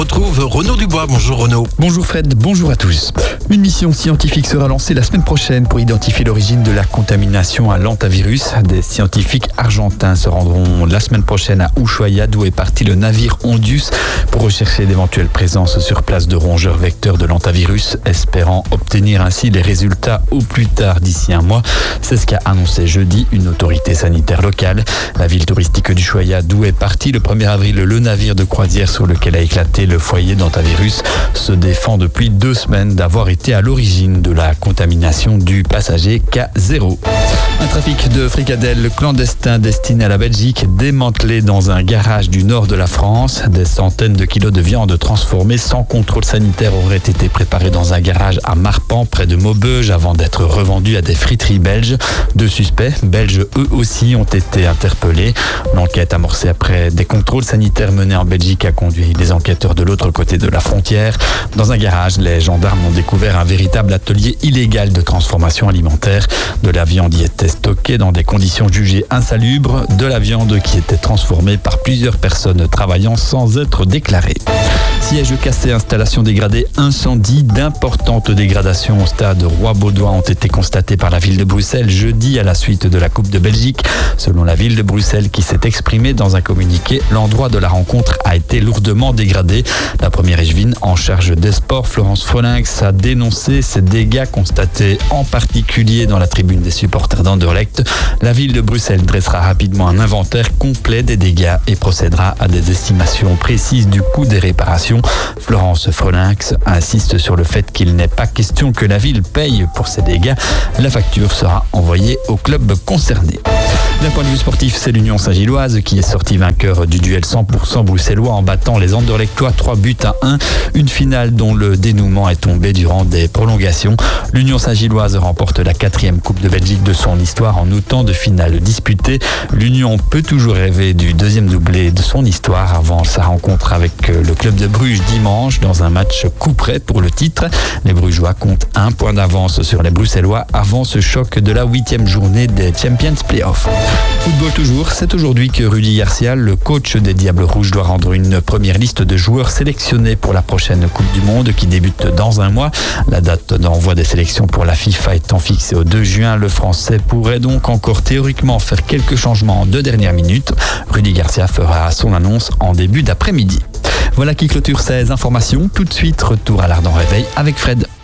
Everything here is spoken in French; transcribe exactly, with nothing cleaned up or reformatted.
On retrouve Renaud Dubois. Bonjour Renaud. Bonjour Fred, bonjour à tous. Une mission scientifique sera lancée la semaine prochaine pour identifier l'origine de la contamination à l'hantavirus. Des scientifiques argentins se rendront la semaine prochaine à Ushuaia, d'où est parti le navire Ondius, pour rechercher d'éventuelles présences sur place de rongeurs vecteurs de l'hantavirus, espérant obtenir ainsi les résultats au plus tard d'ici un mois. C'est ce qu'a annoncé jeudi une autorité sanitaire locale. La ville touristique d'Ushuaia, d'où est parti le premier avril le navire de croisière sur lequel a éclaté le foyer d'hantavirus, se défend depuis deux semaines d'avoir été à l'origine de la contamination du passager K zéro. Un trafic de fricadelles clandestins destiné à la Belgique démantelé dans un garage du nord de la France. Des centaines de kilos de viande transformée sans contrôle sanitaire auraient été préparés dans un garage à Marpan, près de Maubeuge, avant d'être revendus à des friteries belges. Deux suspects belges, eux aussi, ont été interpellés. L'enquête amorcée après des contrôles sanitaires menés en Belgique a conduit les enquêteurs de l'autre côté de la frontière. Dans un garage, les gendarmes ont découvert un véritable atelier illégal de transformation alimentaire. De la viande y était stockée dans des conditions jugées insalubres, de la viande qui était transformée par plusieurs personnes travaillant sans être déclarées. Siège cassé, installation dégradée, incendie, d'importantes dégradations au stade Roi-Baudouin ont été constatées par la ville de Bruxelles jeudi à la suite de la Coupe de Belgique. Selon la ville de Bruxelles qui s'est exprimée dans un communiqué, l'endroit de la rencontre a été lourdement dégradé. La première échevine en charge des sports, Florence Frolinx, a dénoncé ces dégâts constatés en particulier dans la tribune des supporters d'Anderlecht. La ville de Bruxelles dressera rapidement un inventaire complet des dégâts et procédera à des estimations précises du coût des réparations. Florence Frolinx insiste sur le fait qu'il n'est pas question que la ville paye pour ces dégâts. La facture sera envoyée au club concerné. D'un point de vue sportif, c'est l'Union Saint-Gilloise qui est sortie vainqueur du duel cent pour cent bruxellois en battant les Anderlechtois trois buts à un. Une finale dont le dénouement est tombé durant des prolongations. L'Union Saint-Gilloise remporte la quatrième Coupe de Belgique de son histoire en autant de finales disputées. L'Union peut toujours rêver du deuxième doublé de son histoire avant sa rencontre avec le club de Bruges dimanche dans un match coup près pour le titre. Les Brugeois comptent un point d'avance sur les Bruxellois avant ce choc de la huitième journée des Champions Playoffs. Football toujours, c'est aujourd'hui que Rudy Garcia, le coach des Diables Rouges, doit rendre une première liste de joueurs sélectionnés pour la prochaine Coupe du Monde qui débute dans un mois. La date d'envoi des sélections pour la FIFA étant fixée au deux juin, le Français pourrait donc encore théoriquement faire quelques changements de dernière minute. Rudy Garcia fera son annonce en début d'après-midi. Voilà qui clôture ces informations. Tout de suite, retour à l'Ardent Réveil avec Fred.